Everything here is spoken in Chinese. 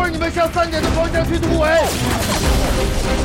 会儿你们向3点的方向去突围。